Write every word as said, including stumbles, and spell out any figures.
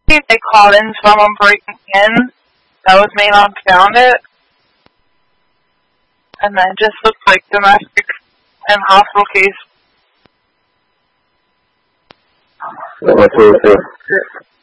they called in someone breaking in. That was me and found it. And then just looks like domestic and hospital case. What was it?